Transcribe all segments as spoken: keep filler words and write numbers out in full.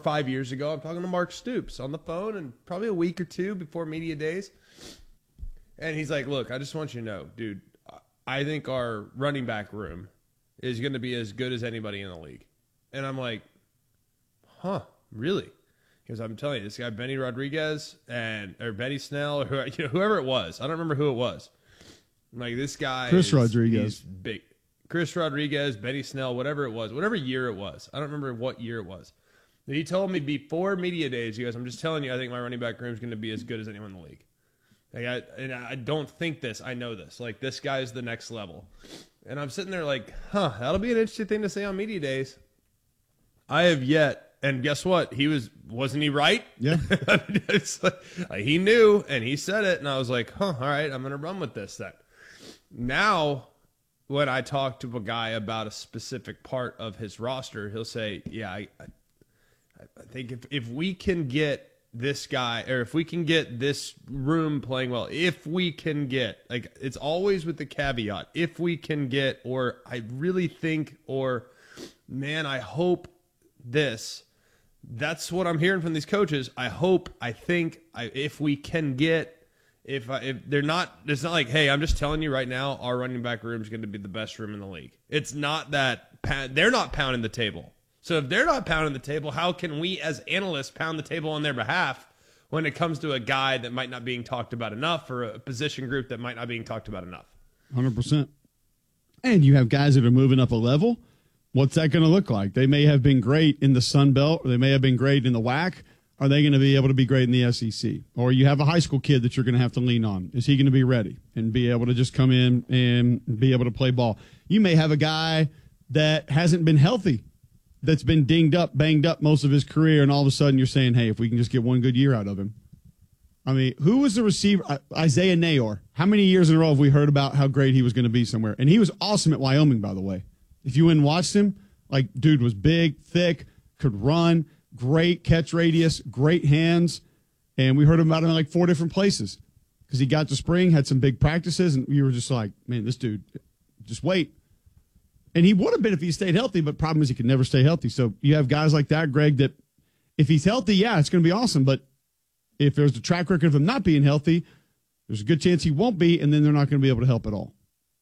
five years ago, I'm talking to Mark Stoops on the phone, and probably a week or two before media days. And he's like, look, I just want you to know, dude, I think our running back room is going to be as good as anybody in the league. And I'm like, huh, really? Because I'm telling you, this guy, Benny Rodriguez, and or Benny Snell, or who, you know, whoever it was, I don't remember who it was. I'm like, this guy Chris is, Rodriguez. He's big. Chris Rodriguez, Benny Snell, whatever it was, whatever year it was. I don't remember what year it was. He told me before media days, he goes, I'm just telling you, I think my running back room is going to be as good as anyone in the league. Like I, and I don't think this. I know this. Like, this guy's the next level. And I'm sitting there like, huh, that'll be an interesting thing to say on media days. I have yet, and guess what? He was, wasn't he right? Yeah. It's like, he knew, and he said it, and I was like, huh, all right, I'm going to run with this then. Now, when I talk to a guy about a specific part of his roster, he'll say, yeah, I, I, I think if, if we can get this guy, or if we can get this room playing well, if we can get, like, it's always with the caveat, if we can get, or I really think, or man, I hope this. That's what I'm hearing from these coaches. I hope, I think, I, if we can get, if I, if they're not, it's not like, hey, I'm just telling you right now, our running back room is going to be the best room in the league. It's not that, they're not pounding the table. So if they're not pounding the table, how can we as analysts pound the table on their behalf when it comes to a guy that might not being talked about enough, or a position group that might not being talked about enough? one hundred percent. And you have guys that are moving up a level. What's that going to look like? They may have been great in the Sun Belt, or they may have been great in the W A C. Are they going to be able to be great in the S E C? Or you have a high school kid that you're going to have to lean on. Is he going to be ready and be able to just come in and be able to play ball? You may have a guy that hasn't been healthy, that's been dinged up, banged up most of his career, and all of a sudden you're saying, hey, if we can just get one good year out of him. I mean, who was the receiver? Isaiah Nayor. How many years in a row have we heard about how great he was going to be somewhere? And he was awesome at Wyoming, by the way. If you went and watched him, like, dude was big, thick, could run, great catch radius, great hands. And we heard about him in like four different places because he got to spring, had some big practices, and you were just like, man, this dude, just wait. And he would have been if he stayed healthy, but problem is he could never stay healthy. So you have guys like that, Greg, that if he's healthy, yeah, it's going to be awesome. But if there's a track record of him not being healthy, there's a good chance he won't be, and then they're not going to be able to help at all.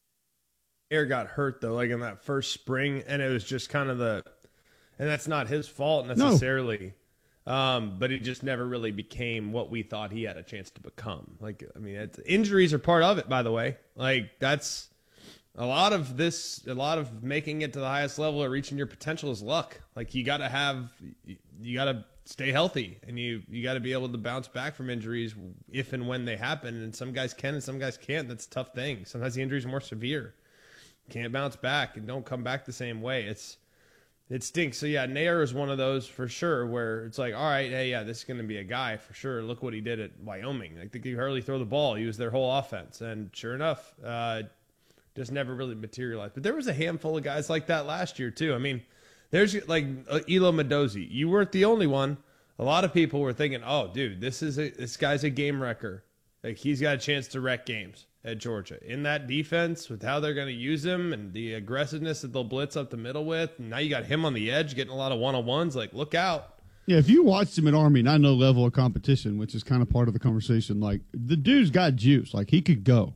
Air got hurt, though, like in that first spring, and it was just kind of the – and that's not his fault necessarily. No. Um, but he just never really became what we thought he had a chance to become. Like, I mean, it's, injuries are part of it, by the way. Like, that's – a lot of this, a lot of making it to the highest level or reaching your potential is luck. Like, you got to have, you got to stay healthy, and you, you got to be able to bounce back from injuries if and when they happen. And some guys can and some guys can't. That's a tough thing. Sometimes the injuries are more severe. Can't bounce back and don't come back the same way. It's, it stinks. So yeah, Nair is one of those for sure where it's like, all right, hey, yeah, this is going to be a guy for sure. Look what he did at Wyoming. Like, they could hardly throw the ball. He was their whole offense. And sure enough, uh, just never really materialized. But there was a handful of guys like that last year, too. I mean, there's like uh, Elo Mendoza. You weren't the only one. A lot of people were thinking, oh, dude, this is a, this guy's a game wrecker. Like, he's got a chance to wreck games at Georgia. In that defense, with how they're going to use him and the aggressiveness that they'll blitz up the middle with, and now you got him on the edge getting a lot of one-on-ones. Like, look out. Yeah, if you watched him at Army, not no level of competition, which is kind of part of the conversation, like, the dude's got juice. Like, he could go.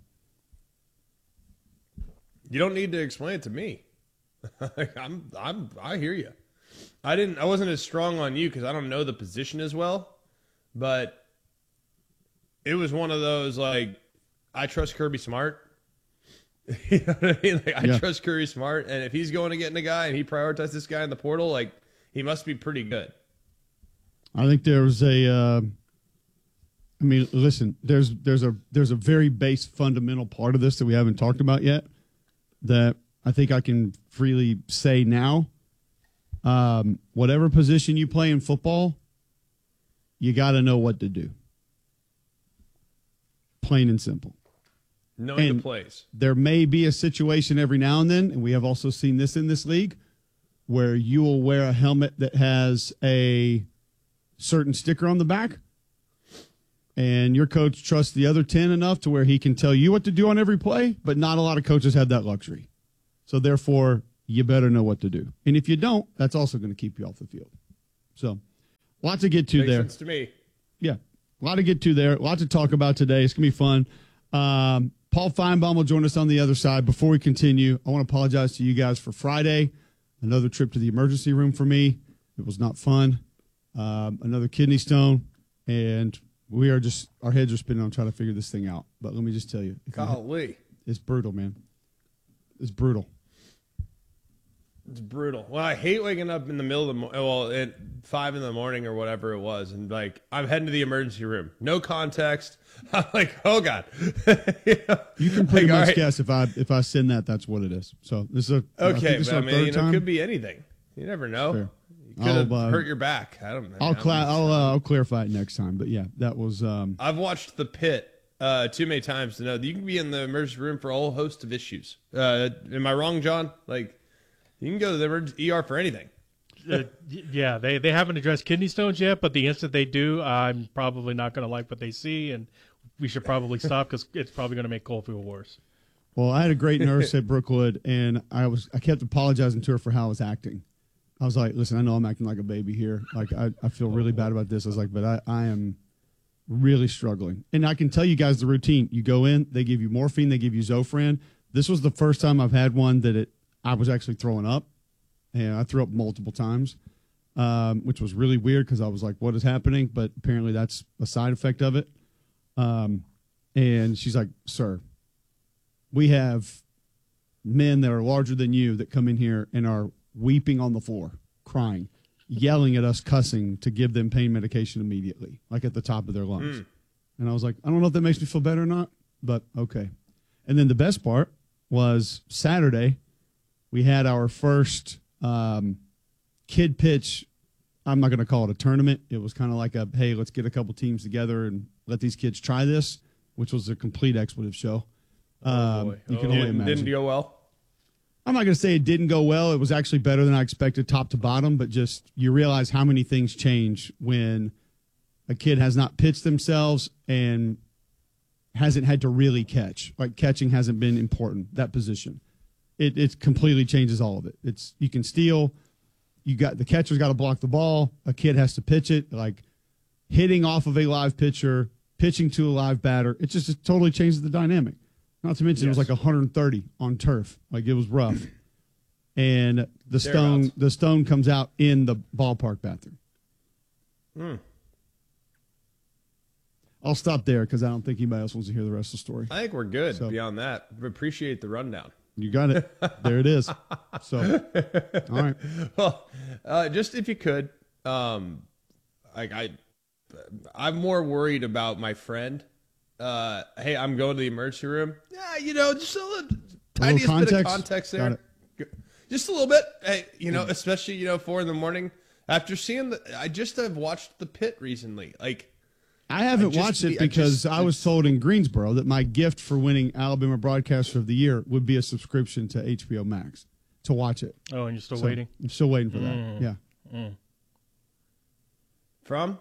You don't need to explain it to me. I'm, I'm, I hear you. I didn't, I wasn't as strong on you because I don't know the position as well, but it was one of those, like, I trust Kirby Smart. You know what I mean? Like, I yeah. trust Kirby Smart, and if he's going to get in a guy and he prioritized this guy in the portal, like, he must be pretty good. I think there's a, uh, I mean, listen, there's there's a there's a very base fundamental part of this that we haven't talked about yet, that I think I can freely say now. Um, whatever position you play in football, you got to know what to do. Plain and simple. Knowing and the plays. There may be a situation every now and then, and we have also seen this in this league, where you will wear a helmet that has a certain sticker on the back, and your coach trusts the other ten enough to where he can tell you what to do on every play, but not a lot of coaches have that luxury. So therefore, you better know what to do. And if you don't, that's also going to keep you off the field. So lot to get to Makes there. sense to me. Yeah, a lot to get to there. A lot to talk about today. It's going to be fun. Um, Paul Feinbaum will join us on the other side. Before we continue, I want to apologize to you guys for Friday. Another trip to the emergency room for me. It was not fun. Um, another kidney stone. And we are just, our heads are spinning on trying to figure this thing out. But let me just tell you. Golly. It's brutal, man. It's brutal. It's brutal. Well, I hate waking up in the middle of the morning, well, at five in the morning or whatever it was, and like I'm heading to the emergency room. No context. I'm like, oh god. you, know? You can pretty like, much right. guess if I if I send that, that's what it is. So this is a okay. I, this But I is our mean, third you know, time. it could be anything. You never know. Fair. You could have I'll, uh, hurt your back. I don't know. I'll I'm cla- just- I'll uh, I'll clarify it next time. But yeah, that was. Um, I've watched The Pit uh, too many times to know that you can be in the emergency room for a whole host of issues. Uh, am I wrong, John? Like, you can go to the emergency E R for anything. uh, yeah, they, they haven't addressed kidney stones yet, but the instant they do, I'm probably not going to like what they see, and we should probably stop because it's probably going to make Cole feel worse. Well, I had a great nurse at Brookwood, and I was I kept apologizing to her for how I was acting. I was like, listen, I know I'm acting like a baby here. Like, I, I feel really bad about this. I was like, but I, I am really struggling. And I can tell you guys the routine. You go in, they give you morphine, they give you Zofran. This was the first time I've had one that it I was actually throwing up. And I threw up multiple times, um, which was really weird because I was like, what is happening? But apparently that's a side effect of it. Um, and she's like, sir, we have men that are larger than you that come in here and are weeping on the floor, crying, yelling at us, cussing to give them pain medication immediately, like at the top of their lungs. Mm. And I was like, I don't know if that makes me feel better or not, but okay. And then the best part was Saturday, we had our first um, kid pitch. I'm not going to call it a tournament. It was kind of like a, hey, let's get a couple teams together and let these kids try this, which was a complete expletive show. Oh, um, boy. you Oh, can only Didn't, imagine. didn't go well. I'm not going to say it didn't go well. It was actually better than I expected top to bottom, but just you realize how many things change when a kid has not pitched themselves and hasn't had to really catch. Like catching hasn't been important, that position. It it completely changes all of it. It's you can steal, you got the catcher's got to block the ball, a kid has to pitch it, like hitting off of a live pitcher, pitching to a live batter. It just it totally changes the dynamic. Not to mention, yes. It was like one hundred thirty on turf. Like, it was rough. And the stone the stone comes out in the ballpark bathroom. Hmm. I'll stop there because I don't think anybody else wants to hear the rest of the story. I think we're good So- beyond that. Appreciate the rundown. You got it. There it is. So, all right. Well, uh, just if you could, um, like I, I'm more worried about my friend. Uh, hey, I'm going to the emergency room. Yeah, you know, just a little tiniest bit of context? context Got there. Just a little bit. Hey, you know, especially you know four in the morning after seeing the. I just have watched The Pit recently. Like, I haven't I just- watched it I because just- I was told in Greensboro that my gift for winning Alabama Broadcaster of the Year would be a subscription to H B O Max to watch it. Oh, and you're still So, waiting? I'm still waiting for that. Mm. Yeah. Mm. from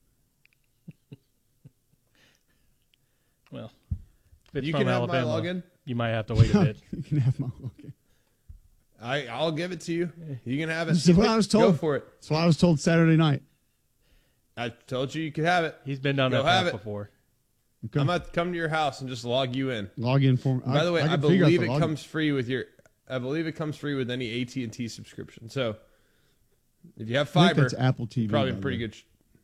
Well, if it's you from can have Alabama, my login. you might have to wait a bit. You can have my okay. I I'll give it to you. You can have it. This is what I was told. Go for it. That's what I was told Saturday night. I told you you could have it. He's been down Go that have path it. before. Okay. I'm about to come to your house and just log you in. Log in for. By the way, I, can figure out believe the it login. comes free with your. I believe it comes free with any A T and T subscription. So, if you have I think fiber, that's Apple T V. probably by the pretty way. good.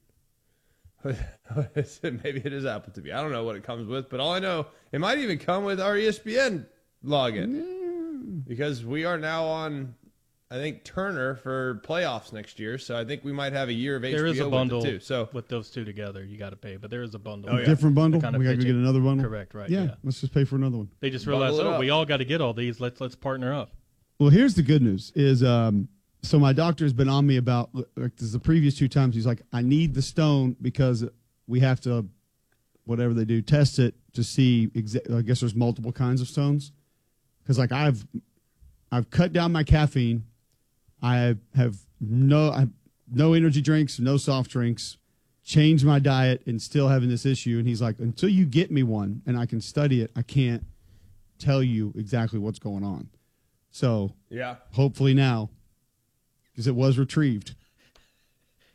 Sh- Maybe it is Apple T V. I don't know what it comes with, but all I know, it might even come with our E S P N login because we are now on, I think, Turner for playoffs next year. So I think we might have a year of H B O There is a bundle with it too. So with those two together, you got to pay. But there is a bundle. Oh, yeah. Different bundle. Kind of We got to go pitching. get another bundle. Correct, right? Yeah, Yeah. let's just pay for another one. They just Bundle realized, it oh, up. we all got to get all these. Let's let's partner up. Well, here's the good news: is um, so my doctor has been on me about like this the previous two times. He's like, I need the stone because we have to, whatever they do, test it to see. Exa- I guess there's multiple kinds of stones because like I've I've cut down my caffeine. I have no I have no energy drinks, no soft drinks. Changed my diet and still having this issue. And he's like, until you get me one and I can study it, I can't tell you exactly what's going on. So yeah, hopefully now, because it was retrieved.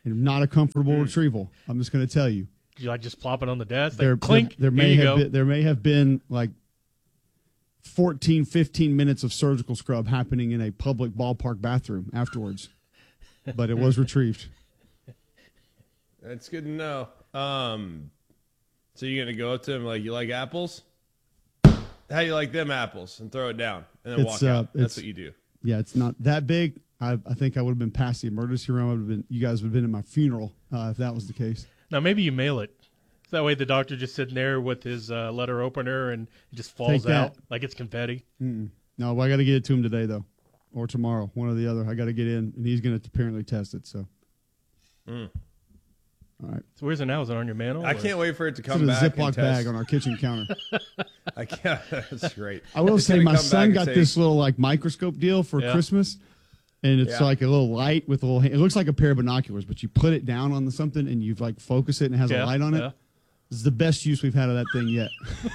and not a comfortable mm. retrieval. I'm just going to tell you. You like just plop it on the desk? There, like, clink. There, there may Here you have go. been, there may have been like fourteen, fifteen minutes of surgical scrub happening in a public ballpark bathroom afterwards, but it was retrieved. That's good to know. Um, so you're gonna go up to him like, you like apples? How you like them apples? And throw it down and then It's, walk uh, out. That's it's- what you do. Yeah, it's not that big. I, I think I would have been past the emergency room. I would have been. You guys would have been at my funeral uh, if that was the case. Now maybe you mail it. That way the doctor just sitting there with his uh, letter opener and it just falls Take that. out like it's confetti. Mm-mm. No, I got to get it to him today though, or tomorrow, one or the other. I got to get in, and he's going to apparently test it. So, Mm. all right. So where's it now? Is it on your mantle? I or- can't wait for it to It's come in a back. and Ziploc test. bag on our kitchen counter. I can't. That's great. I will It's say gonna my come son back got and say, this little like microscope deal for Yeah. Christmas, and it's Yeah. like a little light with a little. It looks like a pair of binoculars, but you put it down on the something and you like focus it and it has Yeah, a light on it. yeah. This is the best use we've had of that thing yet.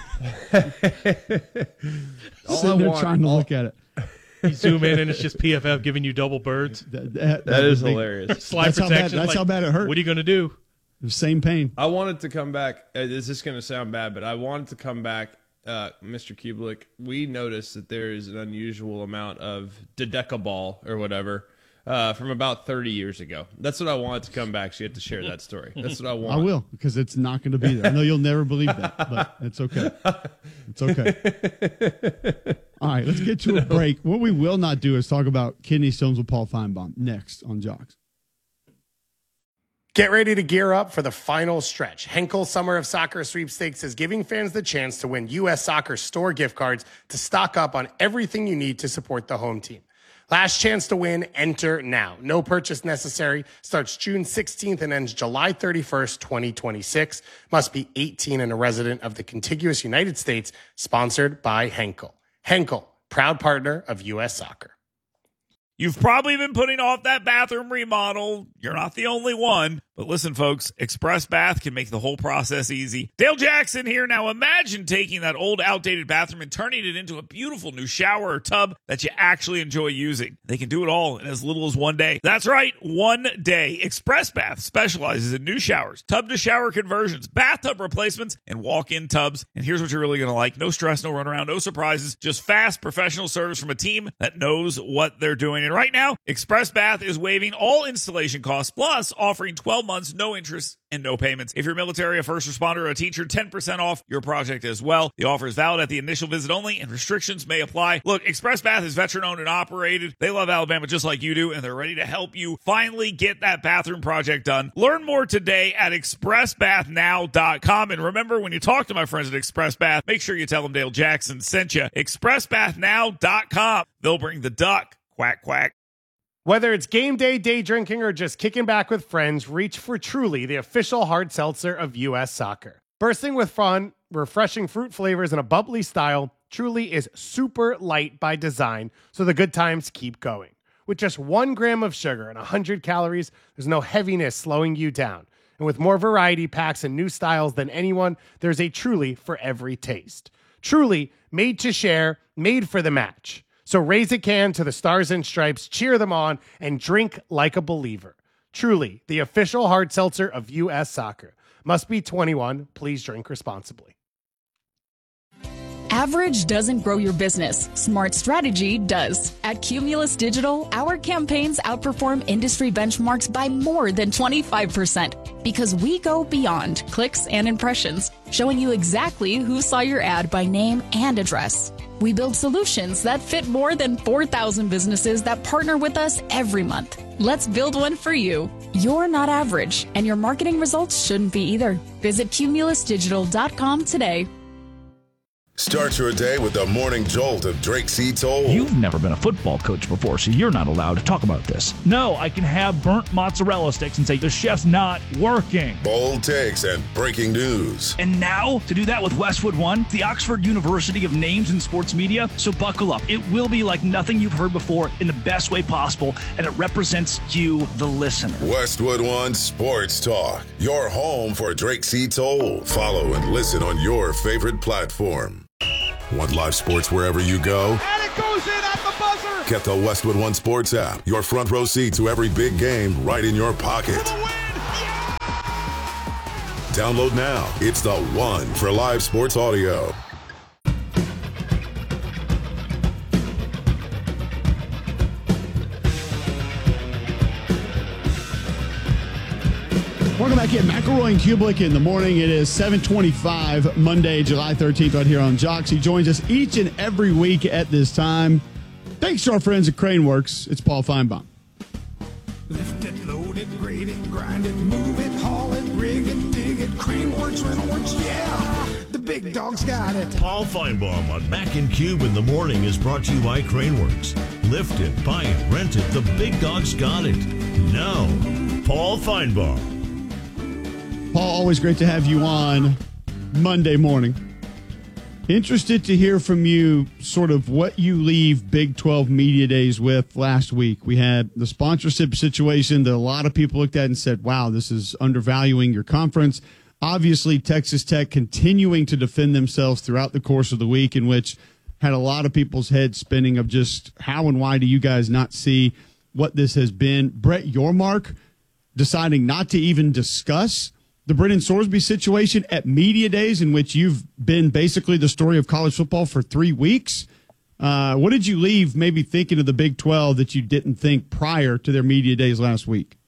All I Sitting there want- trying to all- look at it. You zoom in and it's just P F F giving you double birds. That, that, That is would be- hilarious. Slide That's how bad- protection. that's like, how bad it hurt. What are you going to do? The same pain. I wanted to come back. Uh, this is going to sound bad, but I wanted to come back, uh, Mister Kubelik. We noticed that there is an unusual amount of dodecaball or whatever uh, from about thirty years ago. That's what I wanted to come back. So you have to share that story. That's what I want. I will, because it's not going to be there. I know you'll never believe that, but it's okay. It's okay. All right, let's get to a break. What we will not do is talk about kidney stones with Paul Feinbaum next on Jocks. Get ready to gear up for the final stretch. Henkel Summer of Soccer Sweepstakes is giving fans the chance to win U S Soccer store gift cards to stock up on everything you need to support the home team. Last chance to win, enter now. No purchase necessary. Starts June sixteenth and ends July thirty-first, twenty twenty-six. Must be eighteen and a resident of the contiguous United States. Sponsored by Henkel. Henkel, proud partner of U S Soccer. You've probably been putting off that bathroom remodel. You're not the only one. But listen, folks, Express Bath can make the whole process easy. Dale Jackson here. Now imagine taking that old, outdated bathroom and turning it into a beautiful new shower or tub that you actually enjoy using. They can do it all in as little as one day. That's right, one day. Express Bath specializes in new showers, tub-to-shower conversions, bathtub replacements, and walk-in tubs. And here's what you're really going to like. No stress, no runaround, no surprises. Just fast, professional service from a team that knows what they're doing. And right now, Express Bath is waiving all installation costs, plus offering twelve months, no interest, and no payments. If you're military, a first responder, or a teacher, ten percent off your project as well. The offer is valid at the initial visit only, and restrictions may apply. Look, Express Bath is veteran-owned and operated. They love Alabama just like you do, and they're ready to help you finally get that bathroom project done. Learn more today at express bath now dot com. And remember, when you talk to my friends at Express Bath, make sure you tell them Dale Jackson sent you. express bath now dot com. They'll bring the duck. Quack, quack. Whether it's game day, day drinking, or just kicking back with friends, reach for Truly, the official hard seltzer of U S Soccer. Bursting with fun, refreshing fruit flavors, and a bubbly style, Truly is super light by design, so the good times keep going. With just one gram of sugar and one hundred calories, there's no heaviness slowing you down. And with more variety packs and new styles than anyone, there's a Truly for every taste. Truly, made to share, made for the match. So raise a can to the Stars and Stripes, cheer them on, and drink like a believer. Truly, the official hard seltzer of U S Soccer. Must be twenty-one. Please drink responsibly. Average doesn't grow your business. Smart strategy does. At Cumulus Digital, our campaigns outperform industry benchmarks by more than twenty-five percent because we go beyond clicks and impressions, showing you exactly who saw your ad by name and address. We build solutions that fit more than four thousand businesses that partner with us every month. Let's build one for you. You're not average, and your marketing results shouldn't be either. Visit cumulus digital dot com today. Start your day with the morning jolt of Drake C. Toll. You've never been a football coach before, so you're not allowed to talk about this. No, I can have burnt mozzarella sticks and say the chef's not working. Bold takes and breaking news. And now, to do that with Westwood One, the Oxford University of Names in Sports Media. So buckle up. It will be like nothing you've heard before in the best way possible, and it represents you, the listener. Westwood One Sports Talk, your home for Drake C. Toll. Follow and listen on your favorite platform. Want live sports wherever you go? And it goes in at the buzzer! Get the Westwood One Sports app. Your front row seat to every big game right in your pocket. Download now. It's the one for live sports audio. Welcome back in. McElroy and Kublik in the morning. It is seven twenty-five, Monday, July thirteenth, right here on Jocks. He joins us each and every week at this time. Thanks to our friends at Craneworks. It's Paul Feinbaum. Lift it, load it, grade it, grind it, move it, haul it, rig it, dig it, Craneworks, Rentalworks, yeah! The big dog's got it. Paul Feinbaum on Mac and Cube in the morning is brought to you by Craneworks. Lift it, buy it, rent it, the big dog's got it. Now, Paul Feinbaum. Paul, always great to have you on Monday morning. Interested to hear from you sort of what you leave Big twelve Media Days with last week. We had the sponsorship situation that a lot of people looked at and said, wow, this is undervaluing your conference. Obviously, Texas Tech continuing to defend themselves throughout the course of the week, in which had a lot of people's heads spinning of just how and why do you guys not see what this has been. Brett Yormark deciding not to even discuss the Brennan Sorsby situation at Media Days, in which you've been basically the story of college football for three weeks. Uh, what did you leave maybe thinking of the Big twelve that you didn't think prior to their Media Days last week?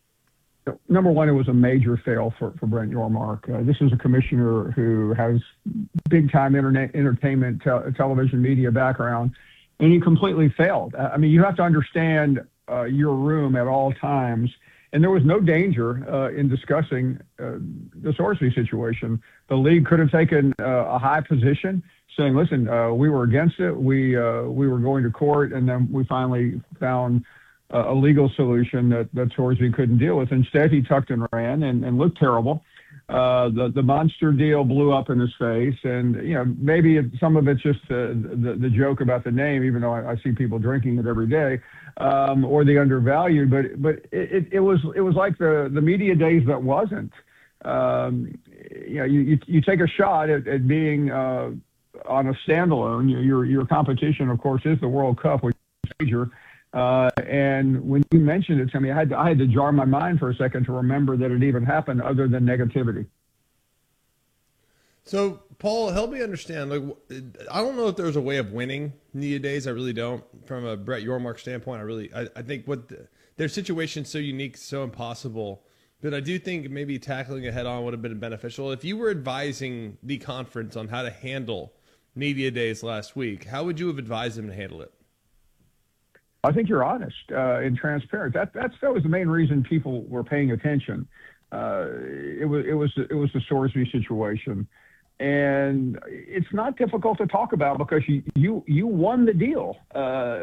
Number one, it was a major fail for, for Brent Yormark. Uh, this is a commissioner who has big-time internet entertainment, te- television, media background, and he completely failed. I mean, you have to understand uh, your room at all times. And there was no danger uh, in discussing uh, the Sorsby situation. The league could have taken uh, a high position, saying, "Listen, uh, we were against it. We uh, we were going to court, and then we finally found uh, a legal solution that that Sorsby couldn't deal with." Instead, he tucked and ran and, and looked terrible. Uh, the the monster deal blew up in his face, and you know maybe it, some of it's just the, the the joke about the name, even though I, I see people drinking it every day. Um, or the undervalued, but but it, it was it was like the, the Media Days that wasn't. Um, you know, you, you you take a shot at, at being uh, on a standalone. Your your competition, of course, is the World Cup, which is major. Uh, and when you mentioned it to me, I had to, I had to jar my mind for a second to remember that it even happened, other than negativity. So, Paul, help me understand. Like, I don't know if there's a way of winning Media Days. I really don't. From a Brett Yormark standpoint, I really, I, I think what the, their situation's so unique, so impossible. But I do think maybe tackling it head on would have been beneficial. If you were advising the conference on how to handle Media Days last week, how would you have advised them to handle it? I think you're honest uh, and transparent. That that's that was the main reason people were paying attention. Uh, it was it was it was the Sorsby situation. And it's not difficult to talk about because you you, you won the deal. Uh,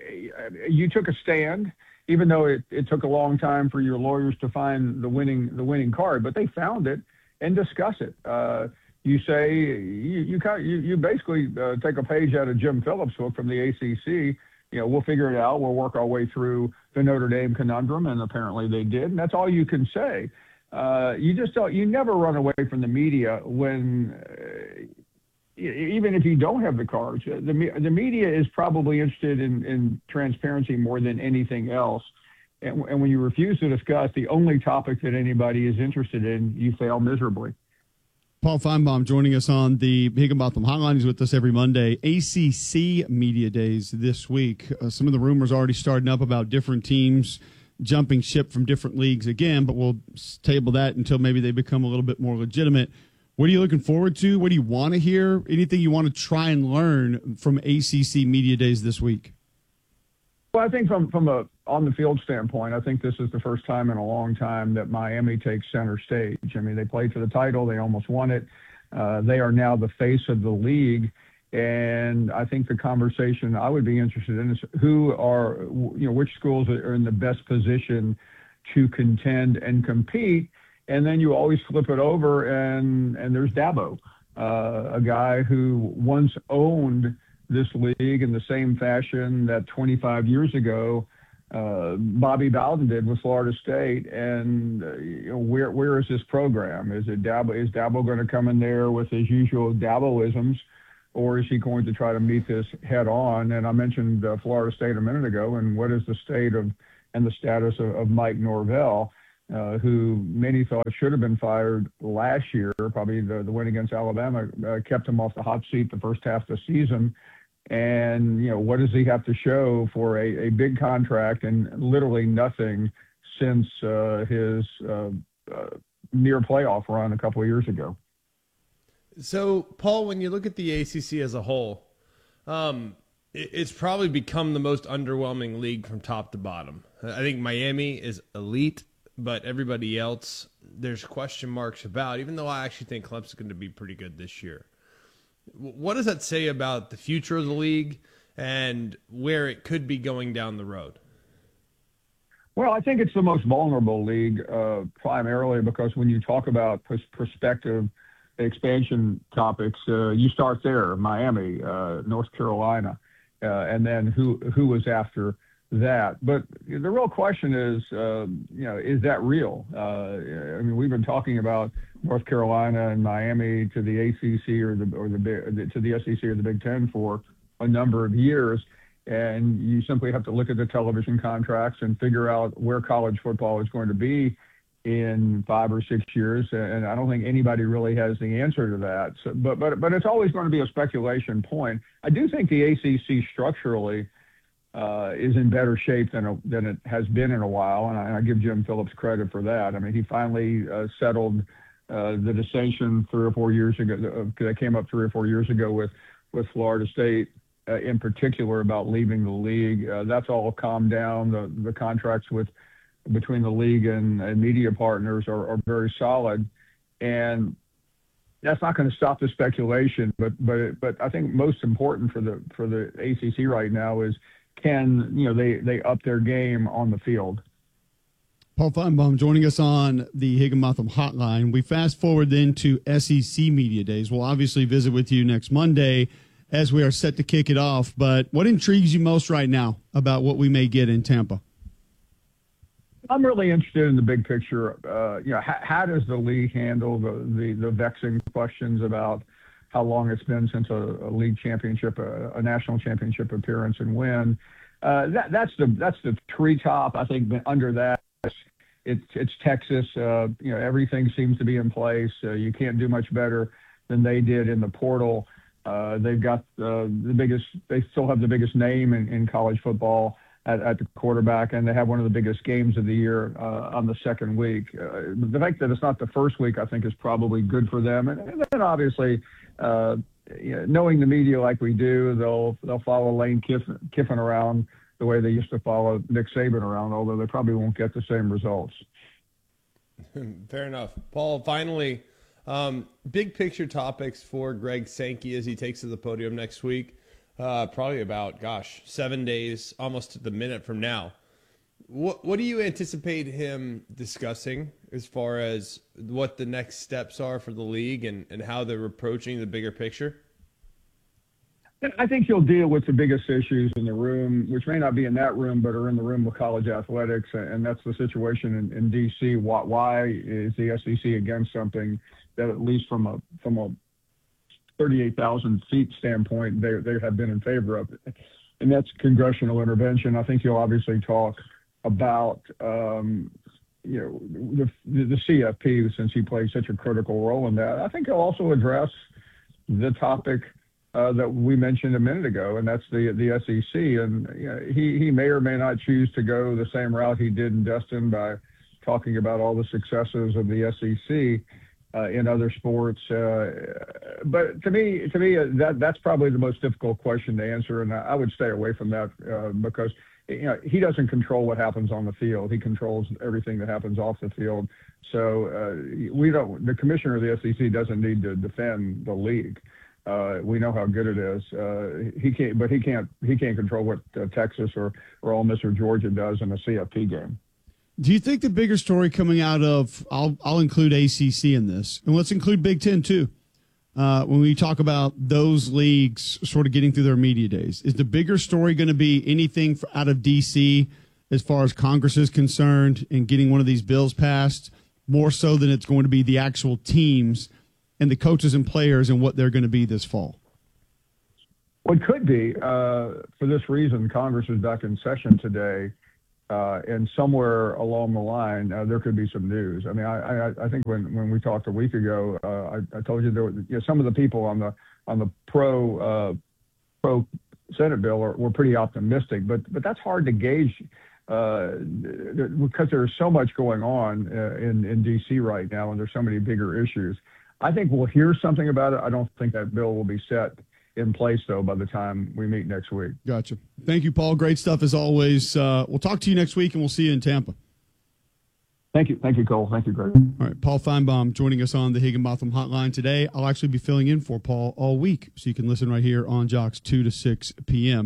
you took a stand, even though it, it took a long time for your lawyers to find the winning the winning card, but they found it and discuss it. Uh, you say you you, you, you basically uh, take a page out of Jim Phillips' book from the A C C. You know, we'll figure it out. We'll work our way through the Notre Dame conundrum, and apparently they did. And that's all you can say. Uh, you just don't, you never run away from the media when, uh, even if you don't have the cards. The, the media is probably interested in, in transparency more than anything else. And, and when you refuse to discuss the only topic that anybody is interested in, you fail miserably. Paul Feinbaum joining us on the Higginbotham Hotline. He's with us every Monday. A C C Media Days this week. Uh, some of the rumors already starting up about different teams jumping ship from different leagues again, but we'll table that until maybe they become a little bit more legitimate. What are you looking forward to? What do you want to hear? Anything you want to try and learn from A C C Media Days this week? Well, I think from, from a on-the-field standpoint, I think this is the first time in a long time that Miami takes center stage. I mean, they played for the title. They almost won it. Uh, they are now the face of the league. And I think the conversation I would be interested in is who are, you know, which schools are in the best position to contend and compete. And then you always flip it over and, and there's Dabo, uh, a guy who once owned this league in the same fashion that twenty-five years ago uh, Bobby Bowden did with Florida State. And uh, you know, where where is this program? Is it Dabo? Is Dabo going to come in there with his usual Daboisms? Or is he going to try to meet this head on? And I mentioned uh, Florida State a minute ago, and what is the state of and the status of, of Mike Norvell? uh, who many thought should have been fired last year. Probably the, the win against Alabama uh, kept him off the hot seat the first half of the season. And, you know, what does he have to show for a, a big contract and literally nothing since uh, his uh, uh, near playoff run a couple of years ago? So, Paul, when you look at the A C C as a whole, um, it, it's probably become the most underwhelming league from top to bottom. I think Miami is elite, but everybody else, there's question marks about, even though I actually think Clemson's going to be pretty good this year. What does that say about the future of the league and where it could be going down the road? Well, I think it's the most vulnerable league, uh, primarily because when you talk about pers- prospective expansion topics, uh, you start there, Miami, uh, North Carolina, uh, and then who who was after that. But the real question is, uh, you know, is that real? Uh, I mean, we've been talking about North Carolina and Miami to the A C C or the or the to the S E C or the Big Ten for a number of years, and you simply have to look at the television contracts and figure out where college football is going to be in five or six years. And I don't think anybody really has the answer to that. So, but but but it's always going to be a speculation point. I do think the A C C structurally uh, is in better shape than a, than it has been in a while, and I, and I give Jim Phillips credit for that. I mean, he finally uh, settled uh, the dissension three or four years ago uh, that came up three or four years ago with with Florida State. Uh, in particular about leaving the league. Uh, that's all calmed down. The, the contracts with between the league and, and media partners are, are very solid. And that's not going to stop the speculation. But but but I think most important for the for the A C C right now is can you know they, they up their game on the field. Paul Finebaum joining us on the Higginbotham Hotline. We fast forward then to S E C Media Days. We'll obviously visit with you next Monday as we are set to kick it off. But what intrigues you most right now about what we may get in Tampa? I'm really interested in the big picture. Uh, you know, how, how does the league handle the, the, the vexing questions about how long it's been since a, a league championship, a, a national championship appearance and win? Uh, that, that's the that's the treetop. I think under that, it's it's Texas. Uh, you know, everything seems to be in place. Uh, you can't do much better than they did in the portal. Uh, they've got uh, the biggest, they still have the biggest name in, in college football at, at the quarterback, and they have one of the biggest games of the year uh, on the second week. Uh, the fact that it's not the first week, I think, is probably good for them. And, and then obviously, uh, you know, knowing the media like we do, they'll they'll follow Lane Kiffin, Kiffin around the way they used to follow Nick Saban around, although they probably won't get the same results. Fair enough. Paul, finally, Um, big picture topics for Greg Sankey as he takes to the podium next week. Uh, probably about, gosh, seven days, almost to the minute from now. What what do you anticipate him discussing as far as what the next steps are for the league and, and how they're approaching the bigger picture? I think he'll deal with the biggest issues in the room, which may not be in that room, but are in the room with college athletics, and that's the situation in, in D C. Why, why is the S E C against something that, at least from a from a thirty-eight thousand seat standpoint, they they have been in favor of it, and that's congressional intervention. I think he'll obviously talk about um, you know the, the C F P, since he plays such a critical role in that. I think he'll also address the topic Uh, that we mentioned a minute ago, and that's the the S E C. And you know, he he may or may not choose to go the same route he did in Destin by talking about all the successes of the S E C uh, in other sports. Uh, but to me, to me, uh, that that's probably the most difficult question to answer, and I, I would stay away from that uh, because you know he doesn't control what happens on the field. He controls everything that happens off the field. So uh, we don't. The commissioner of the S E C doesn't need to defend the league. Uh, we know how good it is. Uh, he can't, but he can't. He can't control what uh, Texas or or Ole Miss or Georgia does in a C F P game. Do you think the bigger story coming out of? I'll I'll include A C C in this, and let's include Big Ten too. Uh, when we talk about those leagues sort of getting through their media days, is the bigger story going to be anything for, out of D C as far as Congress is concerned and getting one of these bills passed, more so than it's going to be the actual teams and the coaches and players and what they're going to be this fall? Well, it could be. Uh, for this reason, Congress is back in session today. Uh, and somewhere along the line, uh, there could be some news. I mean, I, I, I think when, when we talked a week ago, uh, I, I told you there were, you know, some of the people on the on the pro uh, pro Senate bill are, were pretty optimistic, but but that's hard to gauge uh, because there's so much going on uh, in in D C right now, and there's so many bigger issues. I think we'll hear something about it. I don't think that bill will be set in place, though, by the time we meet next week. Gotcha. Thank you, Paul. Great stuff as always. Uh, we'll talk to you next week, and we'll see you in Tampa. Thank you. Thank you, Cole. Thank you, Greg. All right, Paul Feinbaum joining us on the Higginbotham Hotline today. I'll actually be filling in for Paul all week, so you can listen right here on Jocks two to six p.m.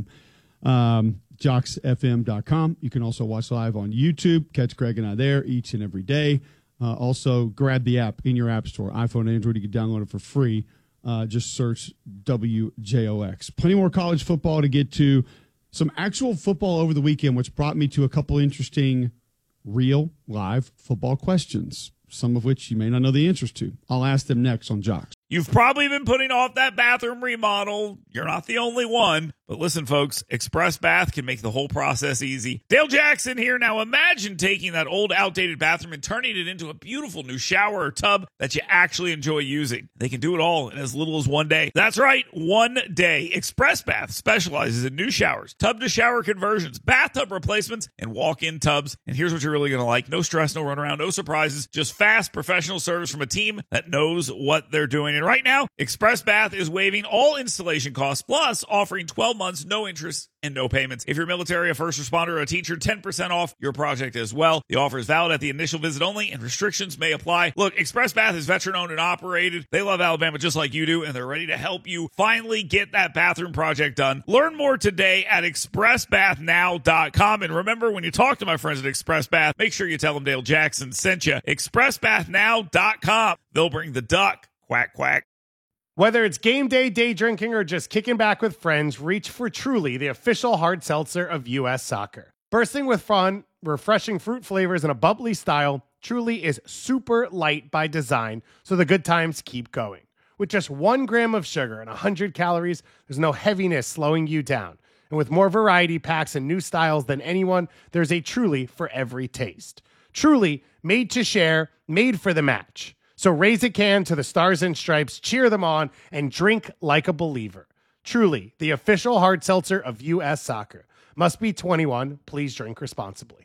Um, jocks f m dot com. You can also watch live on YouTube. Catch Greg and I there each and every day. Uh, also, grab the app in your app store, iPhone, Android. You can download it for free. Uh, just search W J O X. Plenty more college football to get to. Some actual football over the weekend, which brought me to a couple interesting real live football questions, some of which you may not know the answers to. I'll ask them next on Jocks. You've probably been putting off that bathroom remodel. You're not the only one. But listen, folks, Express Bath can make the whole process easy. Dale Jackson here. Now imagine taking that old outdated bathroom and turning it into a beautiful new shower or tub that you actually enjoy using. They can do it all in as little as one day. That's right, one day. Express Bath specializes in new showers, tub-to-shower conversions, bathtub replacements, and walk-in tubs. And here's what you're really going to like. No stress, no runaround, no surprises. Just fast, professional service from a team that knows what they're doing. And right now, Express Bath is waiving all installation costs, plus offering twelve months, no interest, and no payments. If you're military, a first responder, or a teacher, ten percent off your project as well. The offer is valid at the initial visit only, and restrictions may apply. Look, Express Bath is veteran-owned and operated. They love Alabama just like you do, and they're ready to help you finally get that bathroom project done. Learn more today at express bath now dot com. And remember, when you talk to my friends at Express Bath, make sure you tell them Dale Jackson sent you. express bath now dot com. They'll bring the duck. Quack, quack. Whether it's game day, day drinking, or just kicking back with friends, reach for Truly, the official hard seltzer of U S Soccer. Bursting with fun, refreshing fruit flavors, and a bubbly style, Truly is super light by design, so the good times keep going. With just one gram of sugar and one hundred calories, there's no heaviness slowing you down. And with more variety packs and new styles than anyone, there's a Truly for every taste. Truly, made to share, made for the match. So raise a can to the Stars and Stripes, cheer them on, and drink like a believer. Truly, the official hard seltzer of U S Soccer. Must be twenty-one. Please drink responsibly.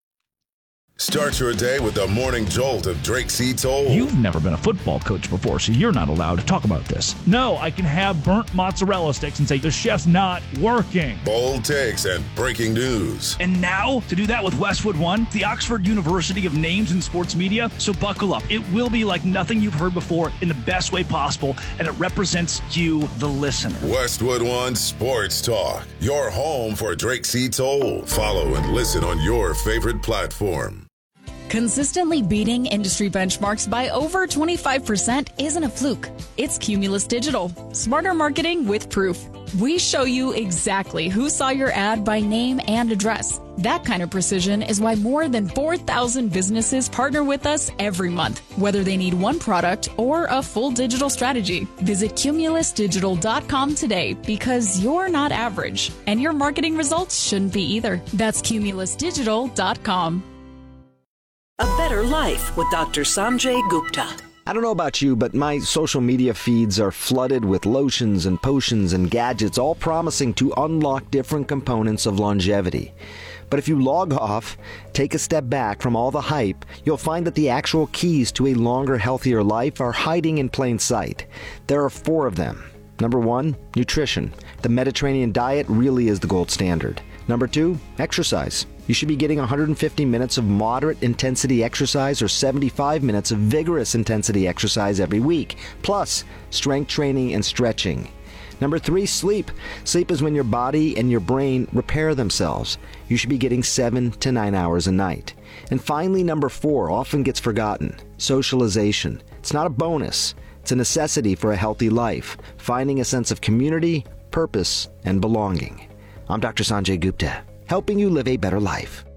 Start your day with the morning jolt of Drake C. Toll. You've never been a football coach before, so you're not allowed to talk about this. No, I can have burnt mozzarella sticks and say the chef's not working. Bold takes and breaking news. And now, to do that with Westwood One, the Oxford University of Names in Sports Media, so buckle up. It will be like nothing you've heard before in the best way possible, and it represents you, the listener. Westwood One Sports Talk, your home for Drake C. Toll. Follow and listen on your favorite platform. Consistently beating industry benchmarks by over twenty-five percent isn't a fluke. It's Cumulus Digital. Smarter marketing with proof. We show you exactly who saw your ad by name and address. That kind of precision is why more than four thousand businesses partner with us every month, whether they need one product or a full digital strategy. Visit cumulus digital dot com today, because you're not average, and your marketing results shouldn't be either. That's cumulus digital dot com. A better life with Doctor Sanjay Gupta. I don't know about you, but my social media feeds are flooded with lotions and potions and gadgets, all promising to unlock different components of longevity. But if you log off, take a step back from all the hype, you'll find that the actual keys to a longer, healthier life are hiding in plain sight. There are four of them. Number one, nutrition. The Mediterranean diet really is the gold standard. Number two, exercise. You should be getting one hundred fifty minutes of moderate intensity exercise or seventy-five minutes of vigorous intensity exercise every week, plus strength training and stretching. Number three, sleep. Sleep is when your body and your brain repair themselves. You should be getting seven to nine hours a night. And finally, number four, often gets forgotten, socialization. It's not a bonus. It's a necessity for a healthy life, finding a sense of community, purpose, and belonging. I'm Doctor Sanjay Gupta, helping you live a better life.